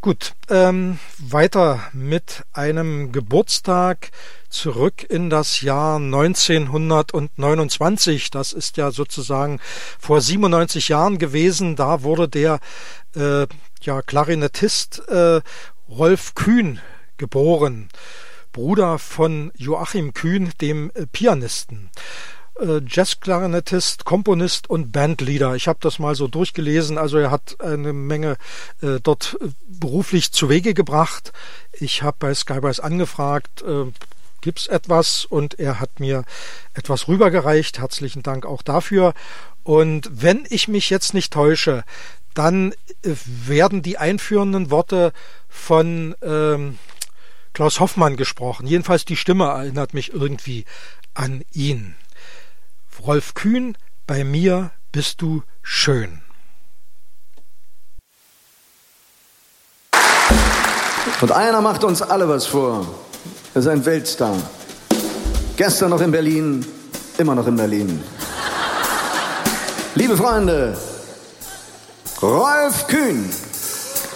Gut, weiter mit einem Geburtstag zurück in das Jahr 1929. Das ist ja sozusagen vor 97 Jahren gewesen. Da wurde der Klarinettist Rolf Kühn geboren, Bruder von Joachim Kühn, dem Pianisten. Jazzklarinettist, Komponist und Bandleader. Ich habe das mal so durchgelesen, also er hat eine Menge dort beruflich zu Wege gebracht. Ich habe bei Skybars angefragt, gibt's etwas? Und er hat mir etwas rübergereicht. Herzlichen Dank auch dafür. Und wenn ich mich jetzt nicht täusche, dann werden die einführenden Worte von Klaus Hoffmann gesprochen. Jedenfalls die Stimme erinnert mich irgendwie an ihn. Rolf Kühn, bei mir bist du schön. Und einer macht uns alle was vor. Er ist ein Weltstar. Gestern noch in Berlin, immer noch in Berlin. Liebe Freunde, Rolf Kühn.